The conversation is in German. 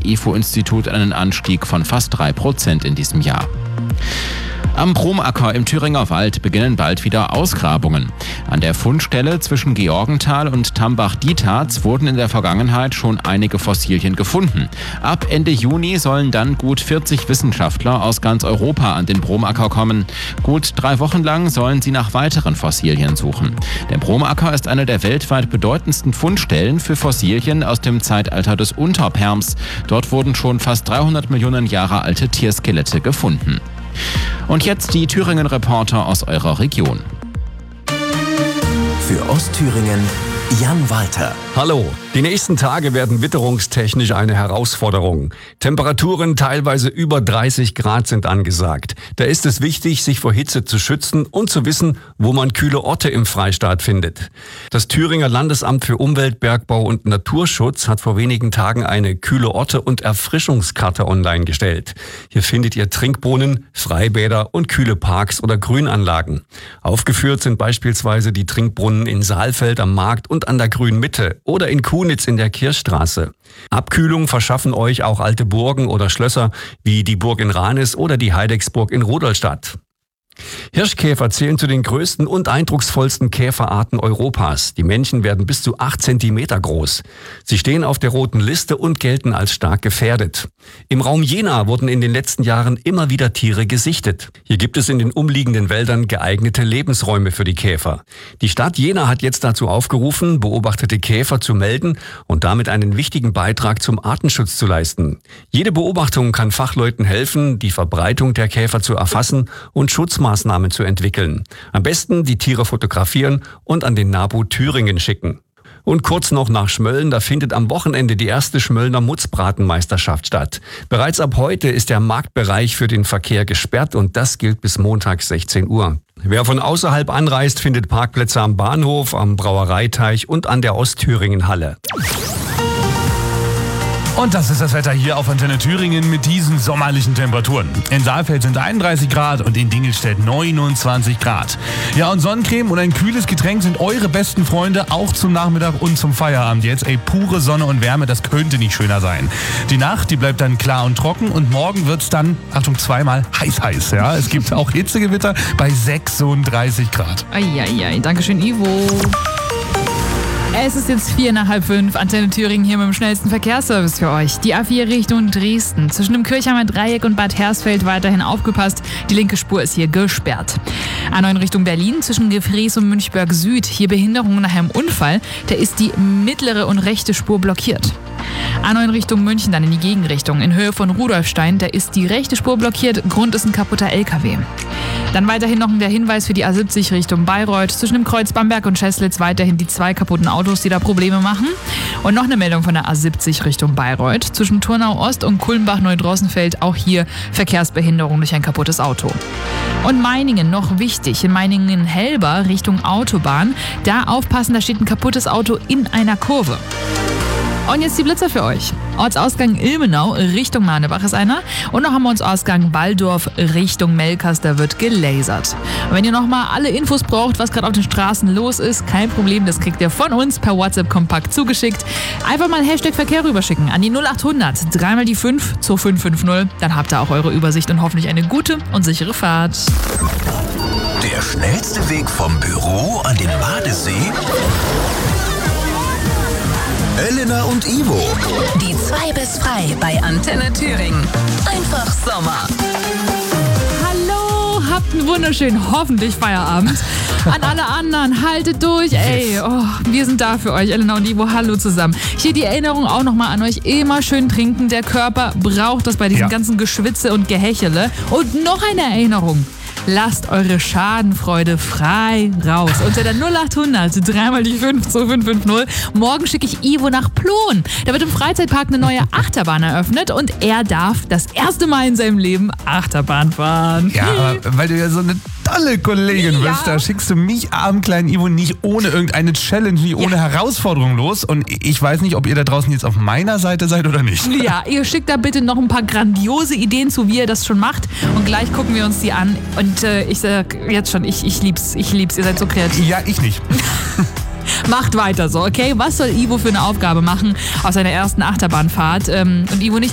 IFO-Institut einen Anstieg von fast 3% in diesem Jahr. Am Bromacker im Thüringer Wald beginnen bald wieder Ausgrabungen. An der Fundstelle zwischen Georgenthal und Tambach-Dietharz wurden in der Vergangenheit schon einige Fossilien gefunden. Ab Ende Juni sollen dann gut 40 Wissenschaftler aus ganz Europa an den Bromacker kommen. Gut 3 Wochen lang sollen sie nach weiteren Fossilien suchen. Der Bromacker ist eine der weltweit bedeutendsten Fundstellen für Fossilien aus dem Zeitalter des Unterperms. Dort wurden schon fast 300 Millionen Jahre alte Tierskelette gefunden. Und jetzt die Thüringen-Reporter aus eurer Region. Für Ostthüringen Jan Walter. Hallo, die nächsten Tage werden witterungstechnisch eine Herausforderung. Temperaturen teilweise über 30 Grad sind angesagt. Da ist es wichtig, sich vor Hitze zu schützen und zu wissen, wo man kühle Orte im Freistaat findet. Das Thüringer Landesamt für Umwelt, Bergbau und Naturschutz hat vor wenigen Tagen eine kühle Orte- und Erfrischungskarte online gestellt. Hier findet ihr Trinkbrunnen, Freibäder und kühle Parks oder Grünanlagen. Aufgeführt sind beispielsweise die Trinkbrunnen in Saalfeld am Markt und an der Grünen Mitte oder in Kunitz in der Kirchstraße. Abkühlung verschaffen euch auch alte Burgen oder Schlösser wie die Burg in Ranis oder die Heidecksburg in Rudolstadt. Hirschkäfer zählen zu den größten und eindrucksvollsten Käferarten Europas. Die Männchen werden bis zu 8 Zentimeter groß. Sie stehen auf der roten Liste und gelten als stark gefährdet. Im Raum Jena wurden in den letzten Jahren immer wieder Tiere gesichtet. Hier gibt es in den umliegenden Wäldern geeignete Lebensräume für die Käfer. Die Stadt Jena hat jetzt dazu aufgerufen, beobachtete Käfer zu melden und damit einen wichtigen Beitrag zum Artenschutz zu leisten. Jede Beobachtung kann Fachleuten helfen, die Verbreitung der Käfer zu erfassen und Schutzmaßnahmen zu entwickeln. Am besten die Tiere fotografieren und an den NABU Thüringen schicken. Und kurz noch nach Schmölln, da findet am Wochenende die erste Schmöllner Mutzbratenmeisterschaft statt. Bereits ab heute ist der Marktbereich für den Verkehr gesperrt und das gilt bis Montag 16 Uhr. Wer von außerhalb anreist, findet Parkplätze am Bahnhof, am Brauereiteich und an der Ostthüringen-Halle. Und das ist das Wetter hier auf Antenne Thüringen mit diesen sommerlichen Temperaturen. In Saalfeld sind 31 Grad und in Dingelstedt 29 Grad. Ja, und Sonnencreme und ein kühles Getränk sind eure besten Freunde, auch zum Nachmittag und zum Feierabend jetzt. Pure Sonne und Wärme, das könnte nicht schöner sein. Die Nacht, die bleibt dann klar und trocken und morgen wird's dann, Achtung, zweimal heiß. Ja, es gibt auch Hitzegewitter bei 36 Grad. Eieiei, Dankeschön, Ivo. Es ist jetzt 4:45, Antenne Thüringen hier mit dem schnellsten Verkehrsservice für euch. Die A4 Richtung Dresden. Zwischen dem Kirchheimer Dreieck und Bad Hersfeld weiterhin aufgepasst. Die linke Spur ist hier gesperrt. A9 Richtung Berlin zwischen Gefrees und Münchberg Süd. Hier Behinderung nach einem Unfall. Da ist die mittlere und rechte Spur blockiert. A9 Richtung München, dann in die Gegenrichtung. In Höhe von Rudolfstein, da ist die rechte Spur blockiert. Grund ist ein kaputter LKW. Dann weiterhin noch der Hinweis für die A70 Richtung Bayreuth. Zwischen dem Kreuz Bamberg und Scheßlitz weiterhin die 2 kaputten Autos, die da Probleme machen. Und noch eine Meldung von der A70 Richtung Bayreuth. Zwischen Turnau Ost und Kulmbach-Neudrossenfeld auch hier Verkehrsbehinderung durch ein kaputtes Auto. Und Meiningen, noch wichtig, in Meiningen-Helber Richtung Autobahn. Da aufpassen, da steht ein kaputtes Auto in einer Kurve. Und jetzt die Blitzer für euch. Ortsausgang Ilmenau Richtung Manebach ist einer. Und noch haben wir uns Ausgang Walldorf Richtung Melkers, da wird gelasert. Und wenn ihr nochmal alle Infos braucht, was gerade auf den Straßen los ist, kein Problem, das kriegt ihr von uns per WhatsApp kompakt zugeschickt. Einfach mal Hashtag Verkehr rüberschicken an die 0800 3 die 5 zur 550. Dann habt ihr auch eure Übersicht und hoffentlich eine gute und sichere Fahrt. Der schnellste Weg vom Büro an den Badesee? Elena und Ivo. Die 2 bis frei bei Antenne Thüringen. Einfach Sommer. Hallo, habt einen wunderschönen, hoffentlich Feierabend. An alle anderen, haltet durch. Ey, wir sind da für euch, Elena und Ivo. Hallo zusammen. Hier die Erinnerung auch nochmal an euch. Immer schön trinken. Der Körper braucht das bei diesem ganzen Geschwitze und Gehechele. Und noch eine Erinnerung. Lasst eure Schadenfreude frei raus. Unter der 0800 3 die 5 zu 550. Morgen schicke ich Ivo nach Plon. Da wird im Freizeitpark eine neue Achterbahn eröffnet und er darf das erste Mal in seinem Leben Achterbahn fahren. Ja, aber weil du ja so eine tolle Kollegin bist, da schickst du mich, armen kleinen Ivo, nicht ohne irgendeine Challenge, nicht ohne Herausforderung los. Und ich weiß nicht, ob ihr da draußen jetzt auf meiner Seite seid oder nicht. Ja, ihr schickt da bitte noch ein paar grandiose Ideen zu, wie ihr das schon macht. Und gleich gucken wir uns die an. Und ich sag jetzt schon, ich lieb's. Ihr seid so kreativ. Ja, ich nicht. Macht weiter so, okay? Was soll Ivo für eine Aufgabe machen auf seiner ersten Achterbahnfahrt? Und Ivo nicht